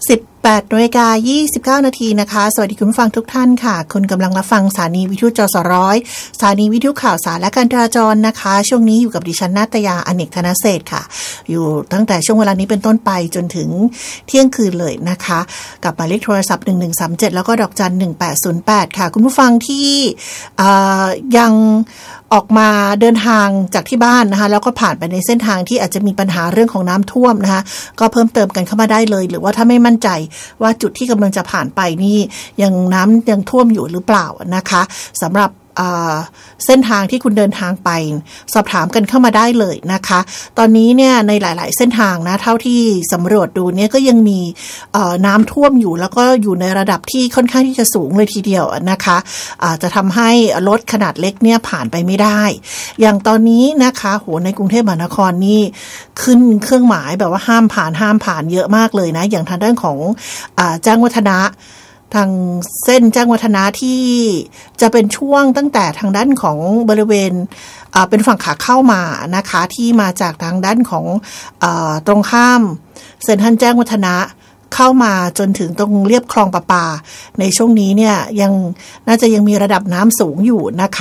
18:29 นาทีนะคะสวัสดีคุณผู้ฟังทุกท่านค่ะคุณกำลังรับฟังสถานีวิทยุจสร้อยสถานีวิทยุข่าวสารและการจราจรนะคะช่วงนี้อยู่กับดิฉันนาตยาอเนกธนเศรษฐ์ค่ะอยู่ตั้งแต่ช่วงเวลานี้เป็นต้นไปจนถึงเที่ยงคืนเลยนะคะกับหมายเลขโทรศัพท์1137แล้วก็ดอกจัน1808ค่ะคุณผู้ฟังที่ยังออกมาเดินทางจากที่บ้านนะคะแล้วก็ผ่านไปในเส้นทางที่อาจจะมีปัญหาเรื่องของน้ำท่วมนะคะก็เพิ่มเติมกันเข้ามาได้เลยหรือว่าถ้าไม่มั่นใจว่าจุดที่กำลังจะผ่านไปนี่ยังน้ำยังท่วมอยู่หรือเปล่านะคะสำหรับเส้นทางที่คุณเดินทางไปสอบถามกันเข้ามาได้เลยนะคะตอนนี้เนี่ยในหลายๆเส้นทางนะเท่าที่สำรวจดูเนี่ยก็ยังมีน้ำท่วมอยู่แล้วก็อยู่ในระดับที่ค่อนข้างที่จะสูงเลยทีเดียวนะคะจะทำให้รถขนาดเล็กเนี่ยผ่านไปไม่ได้อย่างตอนนี้นะคะโหในกรุงเทพมหานครนี่ขึ้นเครื่องหมายแบบว่าห้ามผ่านเยอะมากเลยนะอย่างทางด้านของแจ้งวัฒนะทางเส้นแจ้งวัฒนะที่จะเป็นช่วงตั้งแต่ทางด้านของบริเวณเป็นฝั่งขาเข้ามานะคะที่มาจากทางด้านของตรงข้ามเซ็นทรัลแจ้งวัฒนะเข้ามาจนถึงตรงเลียบคลองประปาในช่วงนี้เนี่ยยังน่าจะยังมีระดับน้ำสูงอยู่นะคะ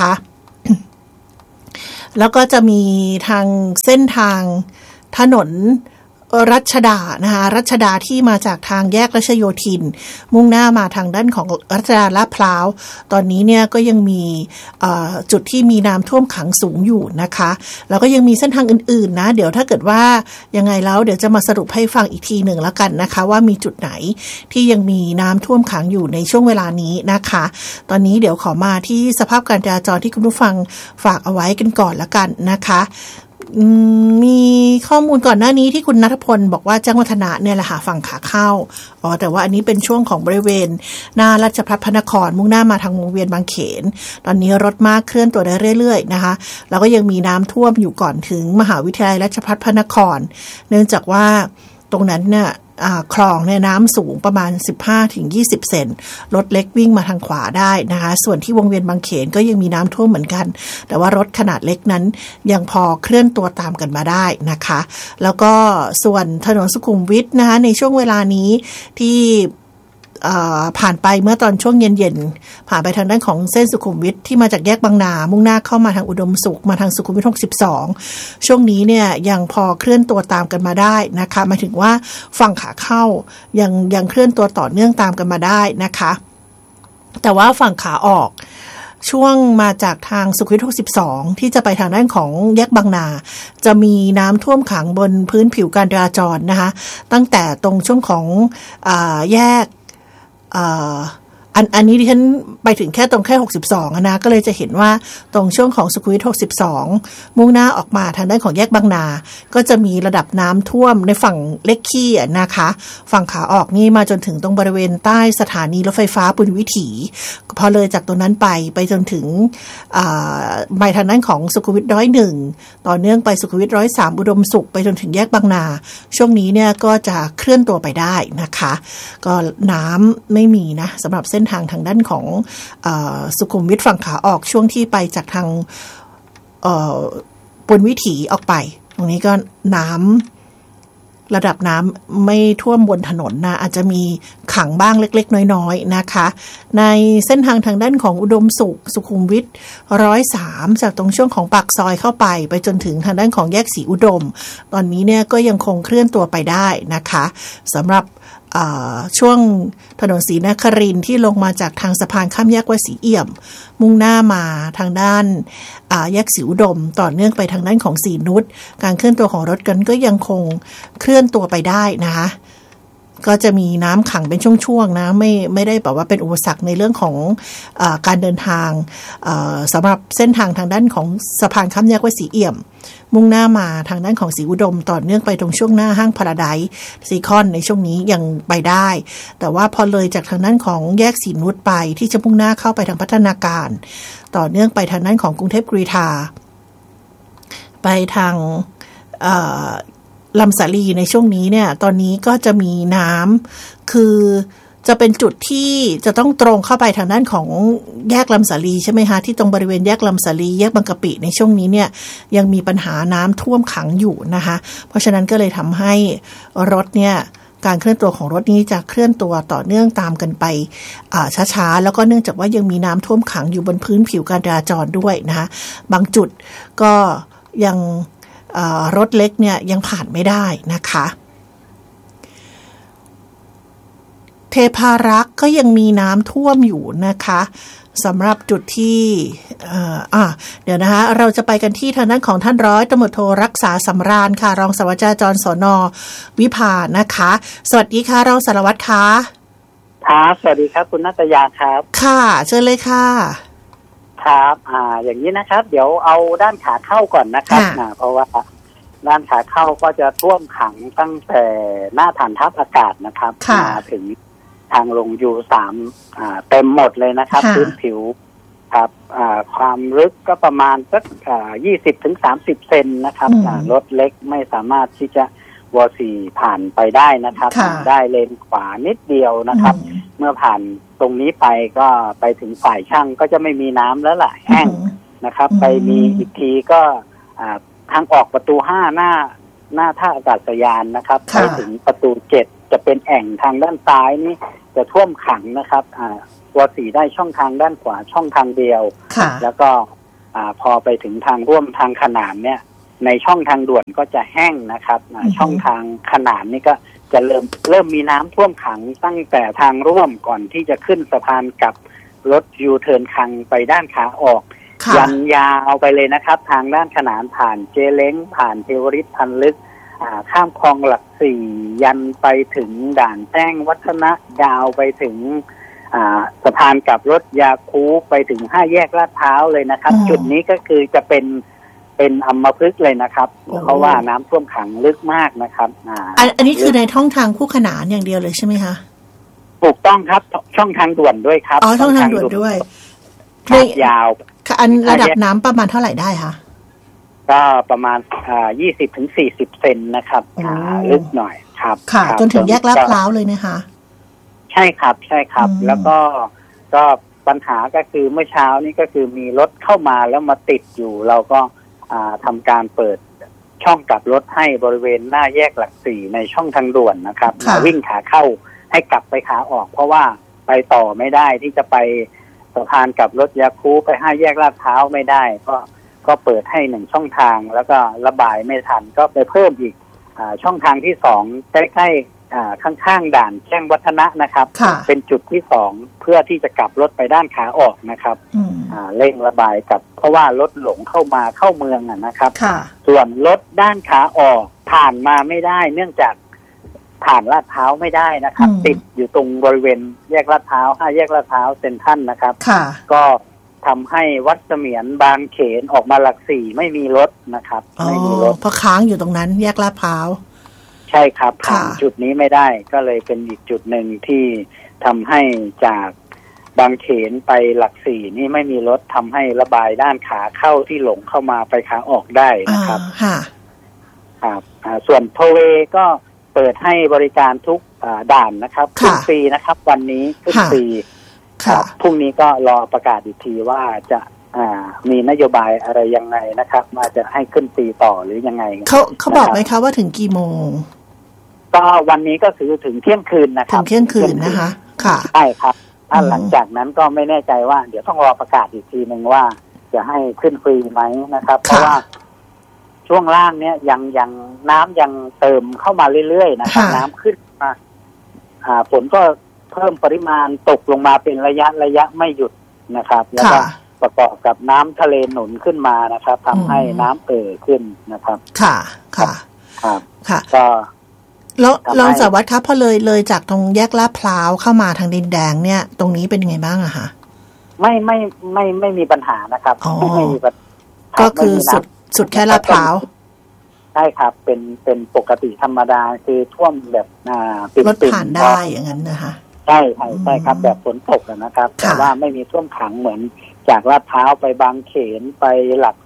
แล้วก็จะมีทางเส้นทางถนนรัชดานะคะรัชดาที่มาจากทางแยกรัชโยธินมุ่งหน้ามาทางด้านของรัชดาลาดพร้าวตอนนี้เนี่ยก็ยังมีจุดที่มีน้ำท่วมขังสูงอยู่นะคะแล้วก็ยังมีเส้นทางอื่นๆนะเดี๋ยวถ้าเกิดว่ายังไงแล้วเดี๋ยวจะมาสรุปให้ฟังอีกทีหนึ่งแล้วกันนะคะว่ามีจุดไหนที่ยังมีน้ำท่วมขังอยู่ในช่วงเวลานี้นะคะตอนนี้เดี๋ยวขอมาที่สภาพการจราจรที่คุณผู้ฟังฝากเอาไว้กันก่อนละกันนะคะมีข้อมูลก่อนหน้านี้ที่คุณณัฐพลบอกว่าแจ้งวัฒนะเนี่ยแหละค่ะฝั่งขาเข้าแต่ว่าอันนี้เป็นช่วงของบริเวณหน้าราชภัฏพระนครมุ่งหน้ามาทางวงเวียนบางเขนตอนนี้รถมากเคลื่อนตัวได้เรื่อยๆนะคะแล้วก็ยังมีน้ำท่วมอยู่ก่อนถึงมหาวิทยาลัยราชภัฏพระนครเนื่องจากว่าตรงนั้นเนี่ยคลองเนี่ยน้ำสูงประมาณ 15-20 เซนรถเล็กวิ่งมาทางขวาได้นะคะส่วนที่วงเวียนบางเขนก็ยังมีน้ำท่วมเหมือนกันแต่ว่ารถขนาดเล็กนั้นยังพอเคลื่อนตัวตามกันมาได้นะคะแล้วก็ส่วนถนนสุขุมวิทนะคะในช่วงเวลานี้ที่ผ่านไปเมื่อตอนช่วงเย็นๆผ่านไปทางด้านของเส้นสุขุมวิทที่มาจากแยกบางนามุ่งหน้าเข้ามาทางอุดมสุขมาทางสุขุมวิท62ช่วงนี้เนี่ยยังพอเคลื่อนตัวตามกันมาได้นะคะหมายถึงว่าฝั่งขาเข้ายังเคลื่อนตัวต่อเนื่องตามกันมาได้นะคะแต่ว่าฝั่งขาออกช่วงมาจากทางสุขุมวิท62ที่จะไปทางด้านของแยกบางนาจะมีน้ำท่วมขังบนพื้นผิวการจราจรนะคะตั้งแต่ตรงช่วงของแยกอันนี้ดิฉันไปถึงแค่ตรงแค่62นะก็เลยจะเห็นว่าตรงช่วงของสุขุมวิท62มุ่งหน้าออกมาทางด้านของแยกบางนาก็จะมีระดับน้ำท่วมในฝั่งเล็กขี้นะคะฝั่งขาออกนี่มาจนถึงตรงบริเวณใต้สถานีรถไฟฟ้าปุณวิถีพอเลยจากตรงนั้นไปจนถึงไปทางด้านของสุขุมวิท101ต่อเนื่องไปสุขุมวิท103อุดมสุขไปจนถึงแยกบางนาช่วงนี้เนี่ยก็จะเคลื่อนตัวไปได้นะคะก็น้ำไม่มีนะสำหรับเส้นทางด้านของสุขุมวิทฝั่งขาออกช่วงที่ไปจากทางปุณวิถีออกไปตรงนี้ก็ระดับน้ำไม่ท่วมบนถนนนะอาจจะมีขังบ้างเล็กๆน้อยๆนะคะในเส้นทางด้านของอุดมสุขสุขุมวิท103จากตรงช่วงของปากซอยเข้าไปจนถึงทางด้านของแยกศรีอุดมตอนนี้เนี่ยก็ยังคงเคลื่อนตัวไปได้นะคะสำหรับช่วงถนนศรีนครินทร์ที่ลงมาจากทางสะพานข้ามแยกวัดศรีเอี่ยมมุ่งหน้ามาทางด้านแยกศรีอุดมต่อเนื่องไปทางด้านของศรีนุชการเคลื่อนตัวของรถกันก็ยังคงเคลื่อนตัวไปได้นะคะก็จะมีน้ำขังเป็นช่วงๆนะไม่ได้แบบว่าเป็นอุปสรรคในเรื่องของการเดินทางสำหรับเส้นทางทางด้านของสะพานข้ามแยกวัดศรีเอี่ยมมุ่งหน้ามาทางด้านของศรีอุดมต่อเนื่องไปตรงช่วงหน้าห้างพาราไดซ์ซีคอนในช่วงนี้ยังไปได้แต่ว่าพอเลยจากทางด้านของแยกศรีนุชไปที่จะมุ่งหน้าเข้าไปทางพัฒนาการต่อเนื่องไปทางด้านของกรุงเทพกรีฑาไปทางลำสาลีในช่วงนี้เนี่ยตอนนี้ก็จะมีน้ำคือจะเป็นจุดที่จะต้องตรงเข้าไปทางด้านของแยกลำสาลีใช่ไหมคะที่ตรงบริเวณแยกลำสาลีแยกบางกะปิในช่วงนี้เนี่ยยังมีปัญหาน้ำท่วมขังอยู่นะคะเพราะฉะนั้นก็เลยทำให้รถเนี่ยการเคลื่อนตัวของรถนี้จะเคลื่อนตัวต่อเนื่องตามกันไปช้าๆแล้วก็เนื่องจากว่ายังมีน้ำท่วมขังอยู่บนพื้นผิวการจราจรด้วยนะคะบางจุดก็ยังรถเล็กเนี่ยยังผ่านไม่ได้นะคะเทพารักษ์ก็ยังมีน้ำท่วมอยู่นะคะสำหรับจุดที่เดี๋ยวนะคะเราจะไปกันที่ทางด้านของท่านร้อยตำรวจโทรักษาสำราญค่ะรองสารวัตรจราจรสน.วิภานะคะสวัสดีค่ะรองสารวัตรคะครับสวัสดีครับคุณณัฐยาครับค่ะเชิญเลยค่ะครับอย่างนี้นะครับเดี๋ยวเอาด้านขาเข้าก่อนนะครับเพราะว่าด้านขาเข้าก็จะท่วมขังตั้งแต่หน้าฐานทัพอากาศนะครับมาถึงทางลงU3เต็มหมดเลยนะครับพื้นผิวครับความลึกก็ประมาณสัก20-30 เซนนะครับรถเล็กไม่สามารถที่จะว.4 ผ่านไปได้นะครับได้เลนขวานิดเดียวนะครับเมื่อผ่านตรงนี้ไปก็ไปถึงฝ่ายช่างก็จะไม่มีน้ำแล้วล่ะแห้งนะครับไปมีอีกทีก็ทางออกประตู5หน้าท่าอากาศยานนะครับไปถึงประตู7จะเป็นแอ่งทางด้านซ้ายนี่จะท่วมขังนะครับว.4 ได้ช่องทางด้านขวาช่องทางเดียวแล้วก็พอไปถึงทางร่วมทางขนานเนี่ยในช่องทางด่วนก็จะแห้งนะครับช่องทางขนานนี่ก็จะเริ่มมีน้ำท่วมขังตั้งแต่ทางร่วมก่อนที่จะขึ้นสะพานกับรถยูเทิร์นคังไปด้านขาออกยันยาวไปเลยนะครับทางด้านขนานผ่านเจเล้งผ่านเทวริศพันลึกข้ามคลองหลัก4ยันไปถึงด่านแจ้งวัฒนะยาวไปถึงสะพานกับรถยาคูไปถึง5แยกลาดพร้าวเลยนะครับจุดนี้ก็คือจะเป็นอัมพฤกษ์เลยนะครับเพราะว่าน้ำท่วมขังลึกมากนะครับอันนี้คือในช่องทางคู่ขนานอย่างเดียวเลยใช่ไหมคะถูกต้องครับช่องทางด่วนด้วยครับช่องทางด่วนด้วยยาวอันระดับน้ำประมาณเท่าไหร่ได้คะก็ประมาณ20-40 เซนนะครับลึกหน่อยครับค่ะจนถึงแยกลาดพร้าวเลยนะคะใช่ครับแล้วก็ปัญหาก็คือเมื่อเช้านี้ก็คือมีรถเข้ามาแล้วมาติดอยู่เราก็ทำการเปิดช่องกลับรถให้บริเวณหน้าแยกหลัก4ในช่องทางด่วนนะครับวิ่งขาเข้าให้กลับไปขาออกเพราะว่าไปต่อไม่ได้ที่จะไปสะพานกับรถยาคูไป5แยกลาดพร้าวไม่ได้ก็เปิดให้1ช่องทางแล้วก็ระบายไม่ทันก็ไปเพิ่มอีกช่องทางที่2ใกล้ๆข้างๆด่านแจ้งวัฒนะนะครับเป็นจุดที่2เพื่อที่จะกลับรถไปด้านขาออกนะครับเร่งระบายกับเพราะว่ารถหลงเข้าเมืองนะครับส่วนรถด้านขาออกผ่านมาไม่ได้เนื่องจากผ่านลาดพร้าวไม่ได้นะครับติดอยู่ตรงบริเวณแยกลาดพร้าว5แยกลาดพร้าวเซ็นทรัลนะครับก็ทำให้วัดเสมียนบางเขนออกมาหลัก4ไม่มีรถนะครับไม่มีรถเพราะค้างอยู่ตรงนั้นแยกลาดพร้าวใช่ครับผ่านจุดนี้ไม่ได้ก็เลยเป็นอีกจุดหนึ่งที่ทำให้จากบางเขนไปหลัก4นี่ไม่มีรถทำให้ระบายด้านขาเข้าที่หลงเข้ามาไปขาออกได้นะครับครับส่วนโทเวก็เปิดให้บริการทุกด่านนะครับขึ้นฟรีนะครับวันนี้ขึ้นฟรีครับพรุ่งนี้ก็รอประกาศอีกทีว่าจะมีนโยบายอะไรยังไงนะครับว่าจะให้ขึ้นฟรีต่อหรือยังไงเขาบอกไหมคะว่าถึงกี่โมงก็วันนี้ก็คือถึงเที่ยงคืนนะครับถึงเที่ยงคืนนะคะค่ะใช่ครับถ้าหลังจากนั้นก็ไม่แน่ใจว่าเดี๋ยวต้องรอประกาศอีกทีนึงว่าจะให้ขึ้นฟรีไหมนะครับเพราะว่าช่วงล่างเนี้ยยังน้ำยังเติมเข้ามาเรื่อยๆนะครับน้ำขึ้นมาฝนก็เพิ่มปริมาณตกลงมาเป็นระยะไม่หยุดนะครับแล้วก็ประกอบกับน้ำทะเลหนุนขึ้นมานะครับทำให้น้ำขึ้นนะครับค่ะก็แล้วรองสารวัตรครับพอเลยจากตรงแยกลาดพร้าวเข้ามาทางดินแดงเนี่ยตรงนี้เป็นยังไงบ้างอะคะไม่มีปัญหานะครับไม่มีปัญหาก็คือสุดแค่ลาดพร้าวใช่ครับเป็นปกติธรรมดาคือท่วมแบบรถผ่านได้อย่างนั้นนะคะใช่ครับแบบฝนตกนะครับแต่ว่าไม่มีท่วมขังเหมือนจากลาดพร้าวไปบางเขนไปหลัก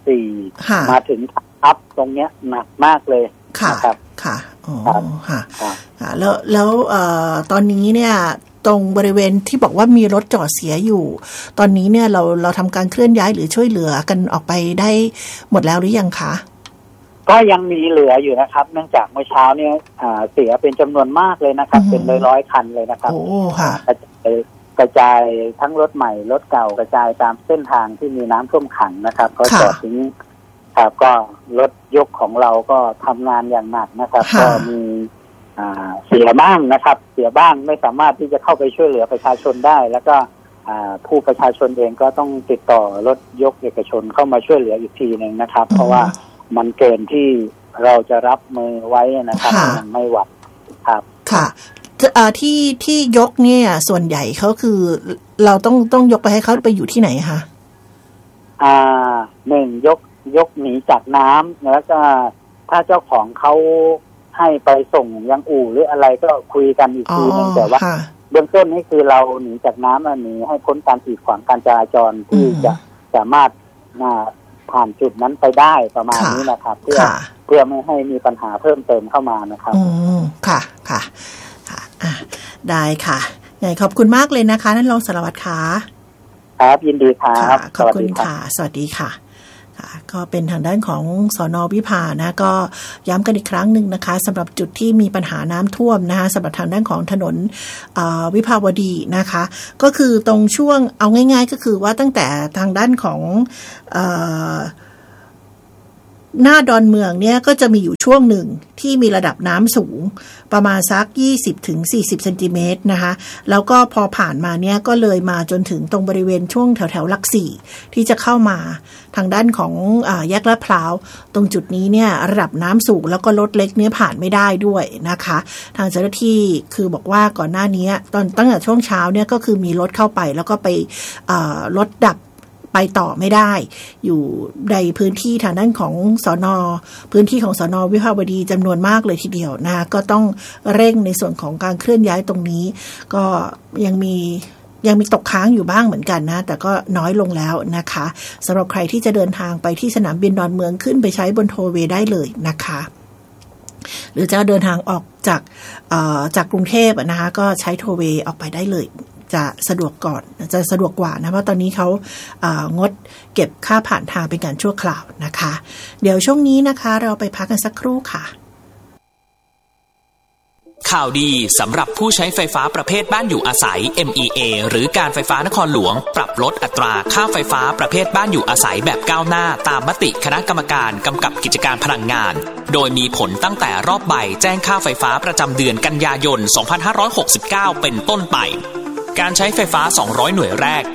4มาถึงทับตรงเนี้ยหนักมากเลยนะครับค่ะอ๋อค่ะแล้วตอนนี้เนี่ยตรงบริเวณที่บอกว่ามีรถจอดเสียอยู่ตอนนี้เนี่ยเราทำการเคลื่อนย้ายหรือช่วยเหลือกันออกไปได้หมดแล้วหรือยังคะก็ยังมีเหลืออยู่นะครับเนื่องจากเมื่อเช้าเนี่ยเสียเป็นจำนวนมากเลยนะครับเป็นร้อยคันเลยนะครับกระจายทั้งรถใหม่รถเก่ากระจายตามเส้นทางที่มีน้ำท่วมขังนะครับก็จอดทิ้งครับก็รถยกของเราก็ทำงานอย่างหนักนะครับก็มีเสียบ้างนะครับเสียบ้างไม่สามารถที่จะเข้าไปช่วยเหลือประชาชนได้แล้วก็ผู้ประชาชนเองก็ต้องติดต่อรถยกเอกชนเข้ามาช่วยเหลืออีกทีนึงนะครับเพราะว่ามันเกินที่เราจะรับมือไว้นะครับมันไม่ไหวครับค่ะที่ยกเนี่ยส่วนใหญ่เขาคือเราต้องยกไปให้เขาไปอยู่ที่ไหนคะหนึ่งยกหนีจากน้ำแล้วก็ถ้าเจ้าของเขาให้ไปส่งยังอู่หรืออะไรก็คุยกันอีกทีนึงแต่ว่าเบื้องต้นนี่คือเราหนีจากน้ำหนีให้พ้นการกีดขวางการจราจรที่จะสามารถผ่านจุดนั้นไปได้ประมาณนี้นะครับเพื่อไม่ให้มีปัญหาเพิ่มเติมเข้ามานะครับค่ะได้ค่ะไงขอบคุณมากเลยนะคะท่านรองสารวัตรค่ะครับยินดีครับขอบคุณค่ะสวัสดีค่ะก็เป็นทางด้านของสน.วิภานะก็ย้ำกันอีกครั้งหนึ่งนะคะสำหรับจุดที่มีปัญหาน้ำท่วมนะคะสำหรับทางด้านของถนนวิภาวดีนะคะก็คือตรงช่วงเอาง่ายๆก็คือว่าตั้งแต่ทางด้านของหน้าดอนเมืองเนี่ยก็จะมีอยู่ช่วงหนึ่งที่มีระดับน้ำสูงประมาณสัก 20-40 เซนติเมตรนะคะแล้วก็พอผ่านมาเนี่ยก็เลยมาจนถึงตรงบริเวณช่วงแถวหลักสี่ที่จะเข้ามาทางด้านของแยกลาดพร้าวตรงจุดนี้เนี่ยระดับน้ำสูงแล้วก็รถเล็กเนี่ยผ่านไม่ได้ด้วยนะคะทางเจ้าหน้าที่คือบอกว่าก่อนหน้านี้ตั้งแต่ช่วงเช้าเนี่ยก็คือมีรถเข้าไปแล้วก็ไปรถดับไปต่อไม่ได้อยู่ในพื้นที่ทางด้านของพื้นที่ของสน.วิภาวดีจำนวนมากเลยทีเดียวนะก็ต้องเร่งในส่วนของการเคลื่อนย้ายตรงนี้ก็ยังมีตกค้างอยู่บ้างเหมือนกันนะแต่ก็น้อยลงแล้วนะคะสำหรับใครที่จะเดินทางไปที่สนามบินดอนเมืองขึ้นไปใช้บนโทเวย์ได้เลยนะคะหรือจะเดินทางออกจากกรุงเทพนะคะก็ใช้โทเวย์ออกไปได้เลยจะสะดวกกว่านะเพราะตอนนี้เขางดเก็บค่าผ่านทางเป็นการชั่วคราวนะคะเดี๋ยวช่วงนี้นะคะเราไปพักกันสักครู่ค่ะข่าวดีสำหรับผู้ใช้ไฟฟ้าประเภทบ้านอยู่อาศัย MEA หรือการไฟฟ้านครหลวงปรับลดอัตราค่าไฟฟ้าประเภทบ้านอยู่อาศัยแบบก้าวหน้าตามมติคณะกรรมการกำกับกิจการพลังงานโดยมีผลตั้งแต่รอบใบแจ้งค่าไฟฟ้าประจำเดือนกันยายน 2569 เป็นต้นไปการใช้ไฟฟ้า200หน่วยแรก